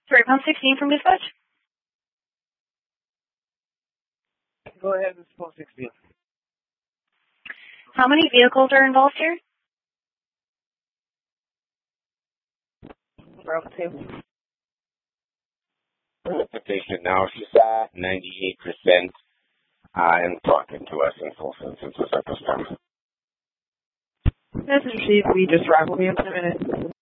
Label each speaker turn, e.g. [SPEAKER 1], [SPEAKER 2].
[SPEAKER 1] Sorry, pound 16 from dispatch.
[SPEAKER 2] Go ahead, it's pound 16.
[SPEAKER 1] How many vehicles are involved here?
[SPEAKER 2] Route 2.
[SPEAKER 3] The patient now, she's at 98% and talking to us in full sentences at this time.
[SPEAKER 2] This is Chief. We just arrived. We'll be in 10 minutes.